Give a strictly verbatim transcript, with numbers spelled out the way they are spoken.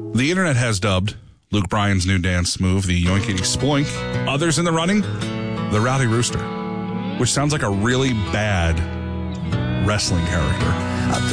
The internet has dubbed Luke Bryan's new dance move the Yoinkity Sploink. Others in the running, the Rowdy Rooster, which sounds like a really bad wrestling character.